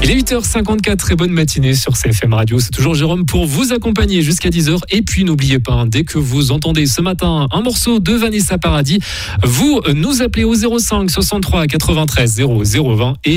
Il est 8h54, très bonne matinée sur CFM Radio. C'est toujours Jérôme pour vous accompagner jusqu'à 10h. Et puis n'oubliez pas, dès que vous entendez ce matin un morceau de Vanessa Paradis, vous nous appelez au 05 63 93 00 20 et